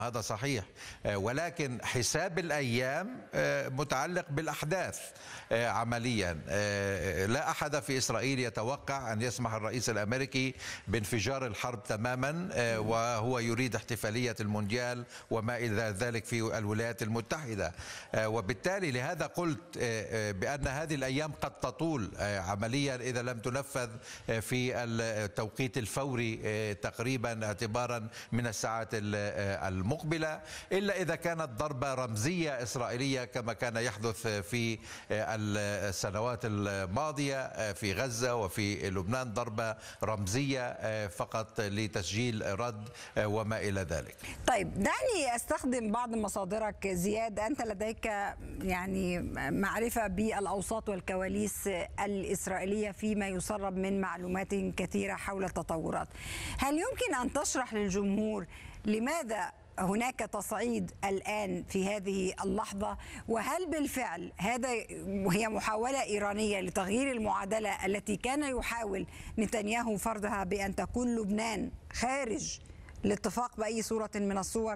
هذا صحيح، ولكن حساب الأيام متعلق بالأحداث عمليا. لا أحد في إسرائيل يتوقع أن يسمح الرئيس الأمريكي بانفجار الحرب تماما، وهو يريد احتفالية المونديال وما إلى ذلك في الولايات المتحدة. وبالتالي لهذا قلت بأن هذه الأيام قد تطول عمليا إذا لم تنفذ في التوقيت الفوري تقريبا اعتبارا من الساعات المقبلة، إلا إذا كانت ضربة رمزية إسرائيلية كما كان يحدث في السنوات الماضية في غزة وفي لبنان، ضربة رمزية فقط لتسجيل رد وما إلى ذلك. طيب دعني أستخدم بعض مصادرك زياد، أنت لديك يعني معرفة بالأوساط والكواليس الإسرائيلية فيما يسرب من معلومات كثيرة حول التطورات. هل يمكن أن تشرح للجمهور لماذا هناك تصعيد الآن في هذه اللحظة، وهل بالفعل هي محاولة إيرانية لتغيير المعادلة التي كان يحاول نتنياهو فرضها بأن تكون لبنان خارج الاتفاق بأي صورة من الصور؟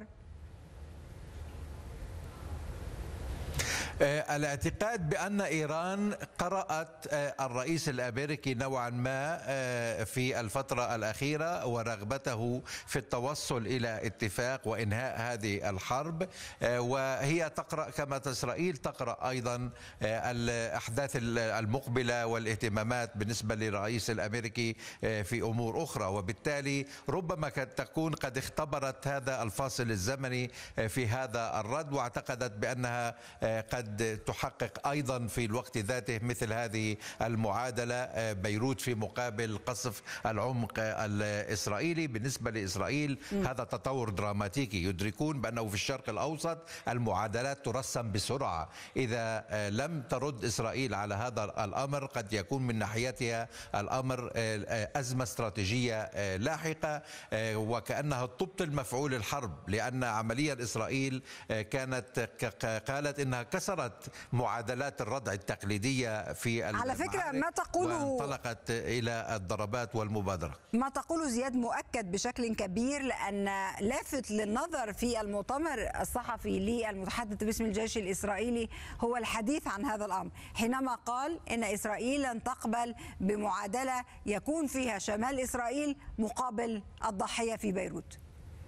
الاعتقاد بأن إيران قرأت الرئيس الأمريكي نوعا ما في الفترة الأخيرة ورغبته في التوصل إلى اتفاق وإنهاء هذه الحرب، وهي تقرأ كما إسرائيل تقرأ أيضا الأحداث المقبلة والاهتمامات بالنسبة للرئيس الأمريكي في أمور أخرى، وبالتالي ربما تكون قد اختبرت هذا الفاصل الزمني في هذا الرد، واعتقدت بأنها قد تحقق أيضا في الوقت ذاته مثل هذه المعادلة، بيروت في مقابل قصف العمق الإسرائيلي. بالنسبة لإسرائيل هذا تطور دراماتيكي، يدركون بأنه في الشرق الأوسط المعادلات ترسم بسرعة، إذا لم ترد إسرائيل على هذا الأمر قد يكون من ناحيتها الأمر أزمة استراتيجية لاحقة، وكأنها تبطل مفعول الحرب، لأن عمليا إسرائيل كانت قالت إنها كسرت معادلات الردع التقليدية في على فكرة ما تقوله وانطلقت إلى الضربات والمبادرة. ما تقوله زياد مؤكد بشكل كبير، لأن لافت للنظر في المؤتمر الصحفي للمتحدث باسم الجيش الإسرائيلي هو الحديث عن هذا الأمر، حينما قال إن إسرائيل لن تقبل بمعادلة يكون فيها شمال إسرائيل مقابل الضحية في بيروت.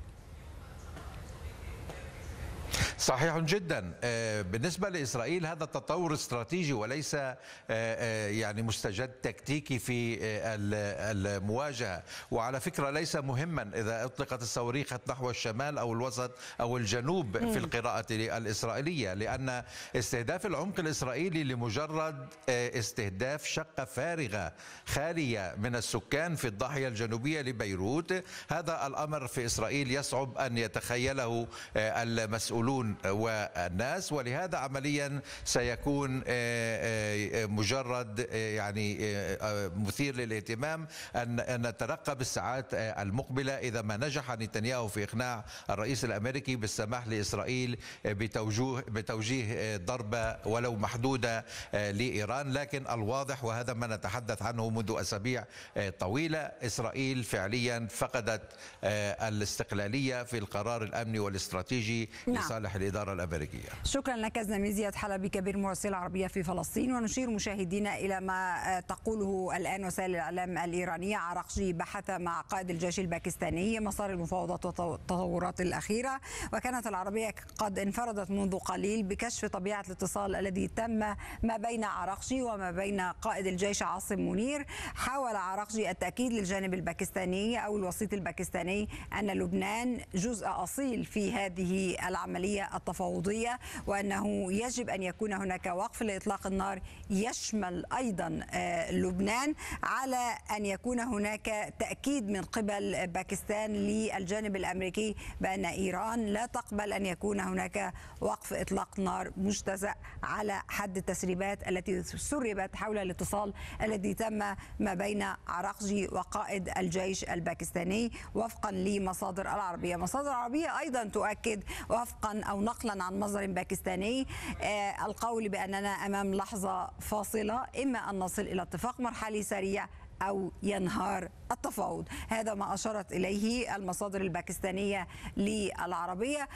صحيح جدا. بالنسبة لإسرائيل هذا تطور استراتيجي وليس يعني مستجد تكتيكي في المواجهة، وعلى فكرة ليس مهما إذا أطلقت الصواريخ نحو الشمال أو الوسط أو الجنوب في القراءة الإسرائيلية، لأن استهداف العمق الإسرائيلي لمجرد استهداف شقة فارغة خالية من السكان في الضاحية الجنوبية لبيروت، هذا الأمر في إسرائيل يصعب أن يتخيله المسؤولون والناس، ولهذا عمليا سيكون مجرد يعني مثير للاهتمام أن نترقب الساعات المقبلة إذا ما نجح نتنياهو في إقناع الرئيس الأمريكي بالسماح لإسرائيل بتوجيه ضربة ولو محدودة لإيران. لكن الواضح وهذا ما نتحدث عنه منذ أسابيع طويلة، إسرائيل فعليا فقدت الاستقلالية في القرار الأمني والاستراتيجي لصالح الإدارة الأمريكية. شكرا لك زميل زياد حلبي كبير مراسلة عربية في فلسطين. ونشير مشاهدينا إلى ما تقوله الآن وسائل الإعلام الإيرانية. عراقجي بحث مع قائد الجيش الباكستاني مسار المفاوضات والتطورات الأخيرة، وكانت العربية قد انفردت منذ قليل بكشف طبيعة الاتصال الذي تم ما بين عراقجي وما بين قائد الجيش عاصم منير. حاول عراقجي التأكيد للجانب الباكستاني أو الوسيط الباكستاني أن لبنان جزء أصيل في هذه العملية التفاوضية، وأنه يجب أن يكون هناك وقف لإطلاق النار يشمل أيضا لبنان، على أن يكون هناك تأكيد من قبل باكستان للجانب الأمريكي بأن إيران لا تقبل أن يكون هناك وقف إطلاق نار مجتزأ على حد التسريبات التي سربت حول الاتصال الذي تم ما بين عراقجي وقائد الجيش الباكستاني وفقا لمصادر العربية. مصادر عربية أيضا تؤكد وفقا أو نقلا عن مصدر باكستاني القول بأننا أمام لحظة فاصلة، إما أن نصل إلى اتفاق مرحلي سريع أو ينهار التفاوض. هذا ما أشارت إليه المصادر الباكستانية للعربية.